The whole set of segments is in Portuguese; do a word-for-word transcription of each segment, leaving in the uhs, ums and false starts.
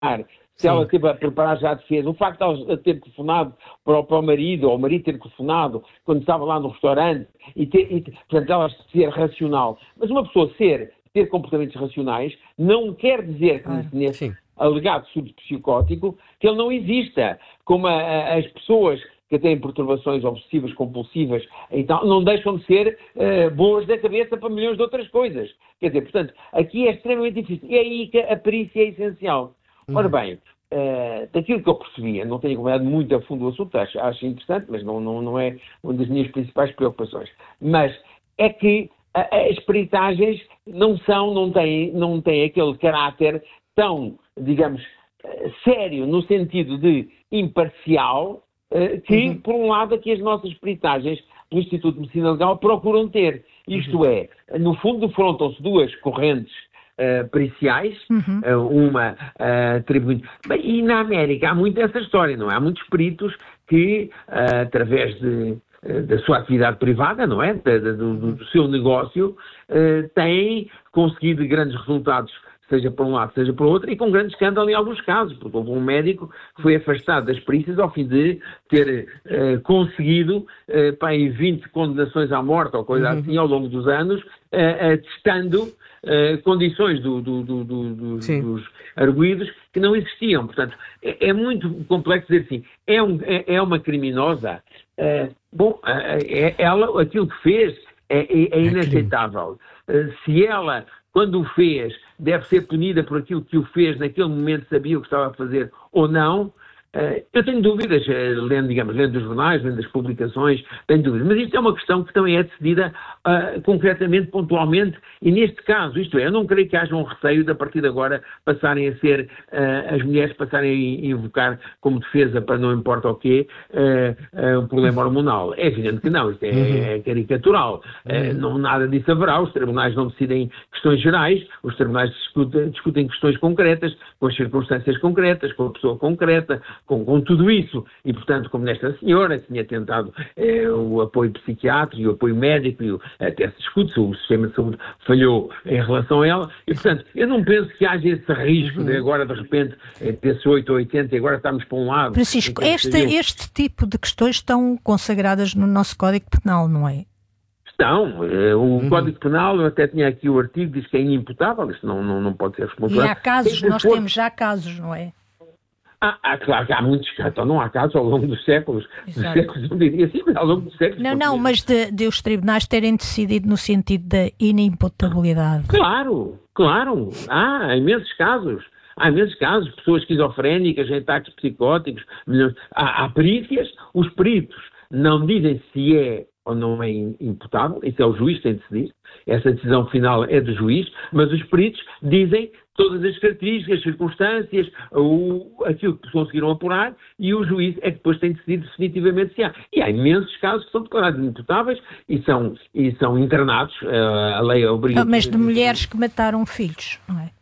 se ela teve a preparar já a defesa, o facto de ela ter telefonado para o, para o marido, ou o marido ter telefonado quando estava lá no restaurante, e, ter, e portanto ela ser racional. Mas uma pessoa ser, ter comportamentos racionais não quer dizer que Claro. nesse alegado surto psicótico que ele não exista, como a, a, as pessoas que têm perturbações obsessivas, compulsivas, então não deixam de ser uh, boas da cabeça para milhões de outras coisas. Quer dizer, portanto, aqui é extremamente difícil. E é aí que a perícia é essencial. Ora bem, uh, daquilo que eu percebia, não tenho acompanhado muito a fundo o assunto, acho, acho interessante, mas não, não, não é uma das minhas principais preocupações. Mas é que uh, as peritagens não são, não têm, não têm aquele caráter tão, digamos, uh, sério, no sentido de imparcial, uh, que, uhum. por um lado, aqui as nossas peritagens do Instituto de Medicina Legal procuram ter. Isto uhum. é, no fundo, defrontam-se duas correntes Uh, periciais, uhum. uh, uma uh, atribuindo... Bem, e na América há muito essa história, não é? Há muitos peritos que, uh, através de, uh, da sua atividade privada, não é? De, de, do, do seu negócio, uh, têm conseguido grandes resultados, seja por um lado, seja por outro, e com grande escândalo em alguns casos, porque houve um médico que foi afastado das perícias ao fim de ter uh, conseguido uh, para aí vinte condenações à morte ou coisa uhum. assim ao longo dos anos, uh, atestando uh, condições do, do, do, do, do, dos arguidos que não existiam. Portanto, é, é muito complexo dizer assim, é, um, é, é uma criminosa, uh, bom, uh, é, ela, aquilo que fez é, é, é inaceitável. Uh, se ela, quando o fez, deve ser punida por aquilo que o fez, naquele momento sabia o que estava a fazer ou não, uh, eu tenho dúvidas, uh, lendo, digamos, lendo os jornais, lendo as publicações, tenho dúvidas. Mas isto é uma questão que também é decidida uh, concretamente, pontualmente, e neste caso, isto é, eu não creio que haja um receio de a partir de agora passarem a ser, uh, as mulheres passarem a invocar como defesa para não importa o quê, uh, uh, um problema hormonal. É evidente que não, isto é, uhum. é caricatural. Uh, não, nada disso haverá, os tribunais não decidem questões gerais, os tribunais discutem, discutem questões concretas, com as circunstâncias concretas, com a pessoa concreta, com, com tudo isso. E, portanto, como nesta senhora que tinha tentado eh, o apoio psiquiátrico e o apoio médico, e o, até se discute se o sistema de saúde falhou em relação a ela. E, portanto, eu não penso que haja esse risco uhum. de agora, de repente, ter-se oito ou oitenta e agora estamos para um lado. Francisco, este, este tipo de questões estão consagradas no nosso Código Penal, não é? Não, o uhum. Código Penal, eu até tinha aqui o artigo, diz que é inimputável, isso não, não, não pode ser responsável. E há casos, nós for... temos já casos, não é? Ah, ah, claro que há muitos casos, então não há casos ao longo dos séculos, Exato. dos séculos, não diria assim, mas ao longo dos séculos. Não, não, mas de, de os tribunais terem decidido no sentido da inimputabilidade. Claro, claro, há imensos casos. Há imensos casos, pessoas esquizofrénicas, em ataques psicóticos, há, há perícias, os peritos não dizem se é ou não é imputável, isso é o juiz que tem de decidir, essa decisão final é do juiz, mas os peritos dizem todas as características, as circunstâncias, o, aquilo que conseguiram apurar, e o juiz é que depois tem de decidir definitivamente se há. E há imensos casos que são declarados imputáveis e são, e são internados, a lei obriga... Mas de mulheres que mataram filhos, não é?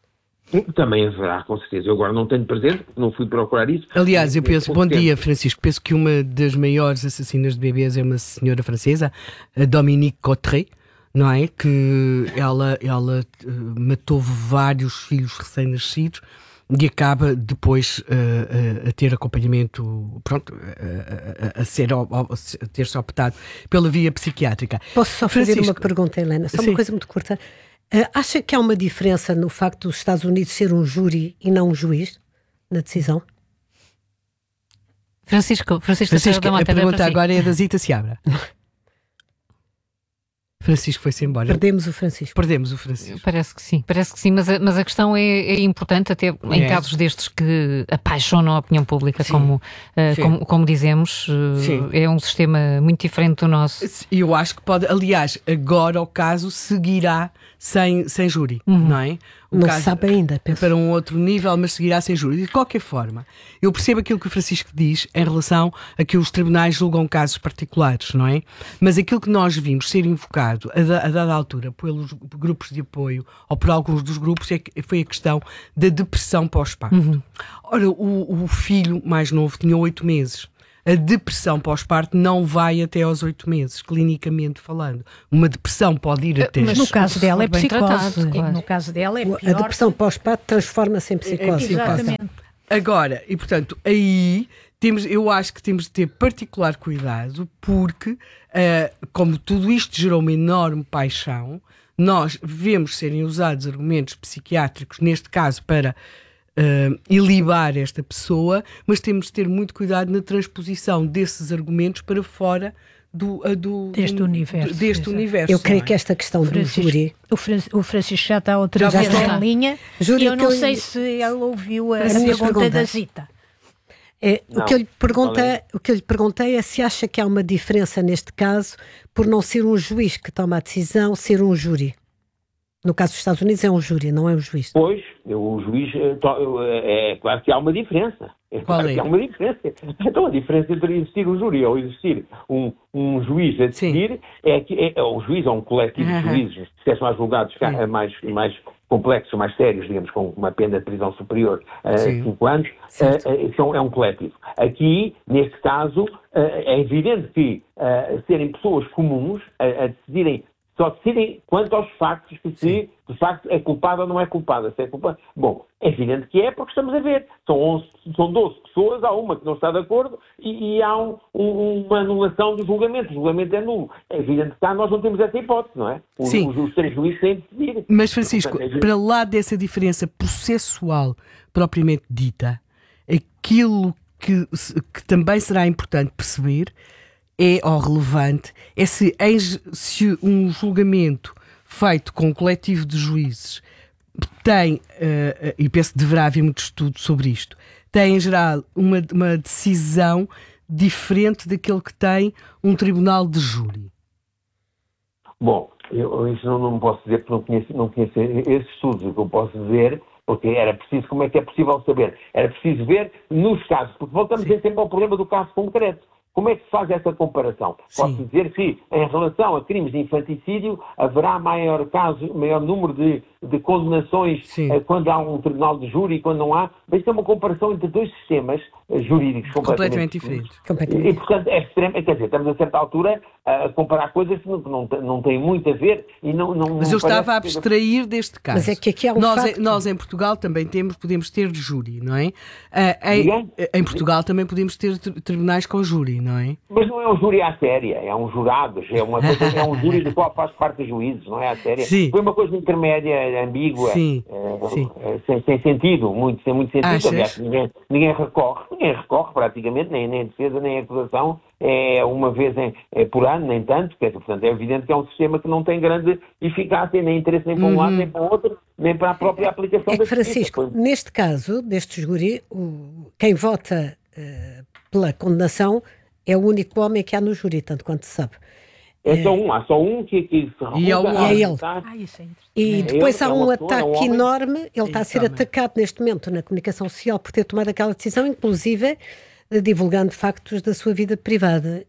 Também haverá, com certeza. Eu agora não tenho presente, não fui procurar isso. Aliás, eu penso, bom dia, Francisco, penso que uma das maiores assassinas de bebês é uma senhora francesa, a Dominique Cotteret, não é? Que ela, ela uh, matou vários filhos recém-nascidos e acaba depois uh, uh, a ter acompanhamento, pronto, uh, a, a, ser, a, a ter-se optado pela via psiquiátrica. Posso só fazer Francisco? uma pergunta, Helena? Só Sim. uma coisa muito curta. Uh, acha que há uma diferença no facto dos Estados Unidos ser um júri e não um juiz na decisão? Francisco, Francisco, Francisco a pergunta agora é da Zita Seabra. Francisco foi-se embora. Perdemos o Francisco. Perdemos o Francisco. Parece que sim, parece que sim, mas a, mas a questão é, é importante, até em é. casos destes que apaixonam a opinião pública, como, uh, como, como dizemos, uh, é um sistema muito diferente do nosso. Eu acho que pode, aliás, agora o caso seguirá sem, sem júri, uhum. não é? O não caso se sabe ainda, penso. Para um outro nível, mas seguirá sem júri. De qualquer forma, eu percebo aquilo que o Francisco diz em relação a que os tribunais julgam casos particulares, não é? Mas aquilo que nós vimos ser invocado a, da, a dada altura pelos grupos de apoio ou por alguns dos grupos é que foi a questão da depressão pós-parto. Uhum. Ora, o, o filho mais novo tinha oito meses. a depressão pós-parto não vai até aos oito meses, clinicamente falando. Uma depressão pode ir até... Mas no caso dela é psicose. Tratado, claro. No caso dela é pior. A depressão pós-parto transforma-se em psicose. Exatamente. Agora, e portanto, aí temos, eu acho que temos de ter particular cuidado porque, uh, como tudo isto gerou uma enorme paixão, nós vemos serem usados argumentos psiquiátricos, neste caso para uh, ilibar esta pessoa, mas temos de ter muito cuidado na transposição desses argumentos para fora do, uh, do, deste do, universo. Deste universo Eu creio é? que esta questão Francisco, do júri... O, Fran, o Francisco já está outra já vez está. em linha Júri, e eu não eu... sei se ele ouviu a, a pergunta, pergunta da Zita. É, Não, o, que eu lhe perguntei, é? o que eu lhe perguntei é se acha que há uma diferença neste caso por não ser um juiz que toma a decisão, ser um júri. No caso dos Estados Unidos é um júri, não é um juiz. Pois, o juiz, é, é claro que há uma diferença. É Qual claro é? que há uma diferença. Então a diferença entre existir um júri ou existir um, um juiz a decidir Sim. é que é, é um juiz ou um coletivo Uhum. de juízes, se são mais julgados, Sim. mais, mais complexos, mais sérios, digamos, com uma pena de prisão superior a Sim. cinco anos, uh, é um coletivo. Aqui, neste caso, uh, é evidente que uh, serem pessoas comuns a, a decidirem só decidem quanto aos factos que se, de facto, é culpada ou não é culpada. Se é culpada. Bom, é evidente que é, porque estamos a ver. São, onze, são doze pessoas, há uma que não está de acordo e, e há um, um, uma anulação do julgamento. O julgamento é nulo. É evidente que cá nós não temos essa hipótese, não é? Os, Sim. os, os três juízes têm de decidir. Mas, Francisco, Portanto, é para lá dessa diferença processual propriamente dita, aquilo que, que também será importante perceber é, ou relevante, é se, em, se um julgamento feito com um coletivo de juízes tem, uh, e penso que deverá haver muito estudo sobre isto, tem em geral uma, uma decisão diferente daquele que tem um tribunal de júri. Bom, eu isso não, não posso dizer porque não conheço, não conheço esses estudos. O que eu posso dizer, porque era preciso, como é que é possível saber? Era preciso ver nos casos, porque voltamos sempre ao problema do caso concreto. Como é que se faz essa comparação? Sim. Posso dizer que, em relação a crimes de infanticídio, haverá maior caso, maior número de, de condenações eh, quando há um tribunal de júri e quando não há. Mas isto é uma comparação entre dois sistemas eh, jurídicos completamente, completamente diferentes. E, e, portanto, é extremo. Quer dizer, estamos a certa altura a comparar coisas que não, não, não têm muito a ver e não... não Mas eu estava a abstrair deste caso. Mas é que aqui há um nós, facto. nós em Portugal também temos, podemos ter júri, não é? Uh, em, em Portugal também podemos ter tribunais com júri, não é? Mas não é um júri à séria, é um jurado, é, uma coisa, é um júri do qual faz parte dos juízes, não é à séria. Sim. Foi uma coisa intermédia, ambígua, Sim. É, Sim. É, sem, sem sentido, muito, sem muito sentido. Achas? Aliás, ninguém, ninguém recorre, ninguém recorre praticamente, nem, nem a defesa, nem a acusação, é uma vez em, é por ano, nem tanto, quer dizer, portanto é evidente que é um sistema que não tem grande eficácia, nem interesse nem para um Uhum. lado, nem para o outro, nem para a própria aplicação É da que, Francisco, justiça. neste caso, deste júri, o, quem vota uh, pela condenação é o único homem que há no júri, tanto quanto se sabe. É só um, há só um que, que se recusa E é o- a é ele. aceitar. Ah, isso é interessante. E É depois ele, há é um uma pessoa, é um ataque homem. enorme, ele está a ser Exatamente. atacado neste momento na comunicação social por ter tomado aquela decisão, inclusive eh, divulgando factos da sua vida privada.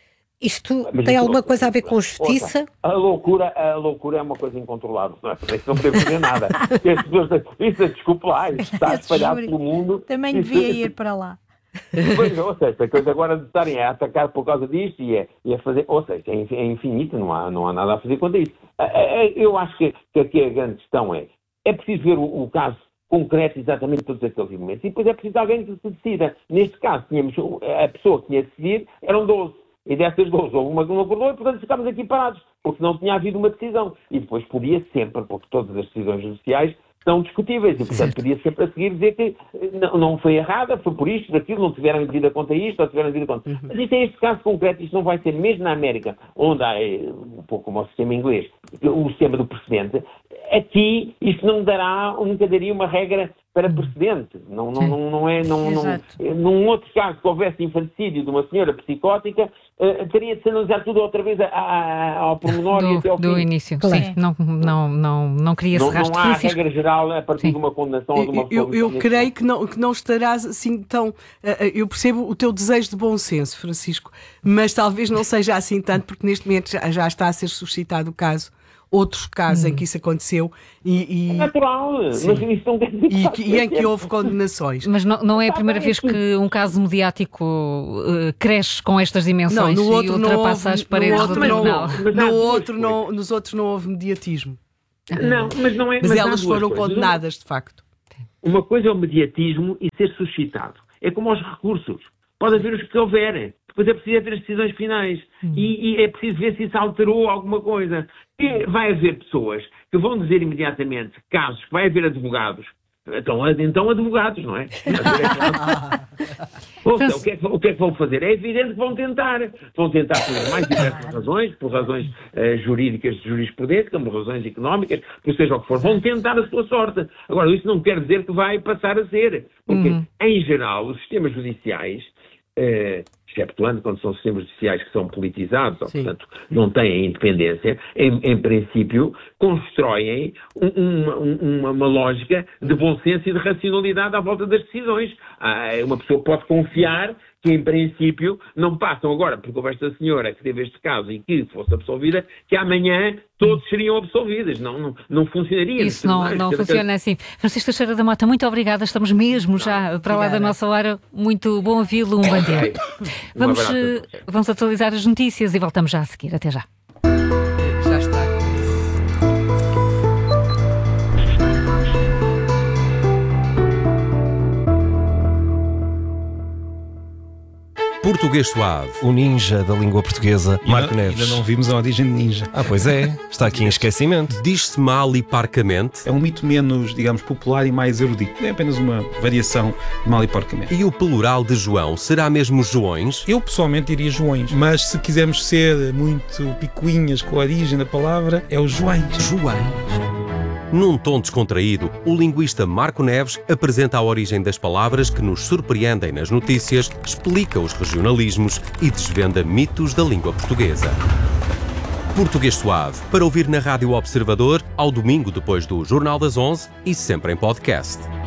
Isto Mas tem isso- alguma coisa a ver com justiça? Ouça, a loucura, a loucura é uma coisa incontrolável, não é? Isso não podemos fazer nada. As pessoas, isso, desculpe lá, isso está Esse espalhado júri pelo mundo. Também Isso- devia ir para lá. Pois, ou seja, a coisa agora de estarem a atacar por causa disto e a, e a fazer, ou seja, é infi- é infinito, não há, não há nada a fazer quanto a isso. Ah, ah, Eu acho que, que aqui a grande questão é, é preciso ver o, o caso concreto exatamente de todos aqueles elementos e depois é preciso alguém que se decida. Neste caso, tínhamos, a pessoa que tinha de decidir eram doze. E dessas doze houve uma que não acordou e, portanto, ficámos aqui parados, porque não tinha havido uma decisão. E depois podia sempre, porque todas as decisões judiciais são discutíveis, e, portanto, Certo. podia sempre a seguir dizer que não, não foi errada, foi por isto, por aquilo, não tiveram devida conta isto, ou tiveram devida conta. Uhum. Mas isto é este caso concreto, isto não vai ser, mesmo na América, onde há, eh, um pouco como o sistema inglês, o sistema do precedente, aqui isto não dará, nunca daria uma regra para precedente. Não, não, não, não é, não, não, Exato. num outro caso que houvesse infanticídio de uma senhora psicótica, eh, teria de se analisar tudo outra vez a, a, ao pormenor e até ao Do, do fim. início, Claro. sim. Não, não, não, não queria Não, esse rastro. não há Francisco. regra geral a partir Sim. de uma condenação ou de uma Eu, eu pessoa creio que não, que não estarás assim tão... eh, Eu percebo o teu desejo de bom senso, Francisco, mas talvez não seja assim tanto, porque neste momento já, já está a ser suscitado o caso outros casos em que isso aconteceu e, e... É natural, mas isso não quer dizer e, e em que houve condenações. Mas não, não é a primeira vez que um caso mediático uh, cresce com estas dimensões não, no outro e ultrapassa as paredes no outro, do tribunal. Não, no outro, não, nos outros não houve mediatismo. Não, mas não é. Mas, mas elas foram coisas. condenadas, de facto. Uma coisa é o mediatismo e ser suscitado. É como aos recursos. Pode haver os que houverem. Depois é preciso haver as decisões finais. Hum. E, e é preciso ver se isso alterou alguma coisa. E vai haver pessoas que vão dizer imediatamente, casos, que vai haver advogados. Então, então advogados, não é? Ouça, o, que é que, o que é que vão fazer? É evidente que vão tentar. Vão tentar por mais diversas razões, por razões uh, jurídicas de jurisprudência, por razões económicas, por seja o que for. Vão tentar a sua sorte. Agora, isso não quer dizer que vai passar a ser. Porque, uhum. em geral, os sistemas judiciais, uh, exceptuando quando são sistemas judiciais que são politizados, ou, portanto, não têm independência, em, em princípio, constroem um, uma, uma, uma lógica de bom senso e de racionalidade à volta das decisões. Ah, uma pessoa pode confiar que, em princípio, não passam agora, porque houve esta senhora que teve este caso e que fosse absolvida, que amanhã todos seriam absolvidos. Não, não, não funcionaria. Isso não, não funciona assim. Francisco Teixeira da Mota, muito obrigada. Estamos mesmo já não, para lá da nossa hora. Muito bom ouvi-lo. Um bom dia. Um vamos, vamos atualizar as notícias e voltamos já a seguir. Até já. Já está. Português Suave, o ninja da língua portuguesa, Marco Neves. Ainda não vimos a origem de ninja. Ah, pois é. Está aqui em esquecimento. Diz-se mal e parcamente. É um mito menos, digamos, popular e mais erudito. É apenas uma variação de mal e porcamente. E o plural de João será mesmo Joões? Eu, pessoalmente, diria Joões. Mas se quisermos ser muito picuinhas com a origem da palavra, é o Joões. Joões. Num tom descontraído, o linguista Marco Neves apresenta a origem das palavras que nos surpreendem nas notícias, explica os regionalismos e desvenda mitos da língua portuguesa. Português Suave, para ouvir na Rádio Observador, ao domingo depois do Jornal das onze e sempre em podcast.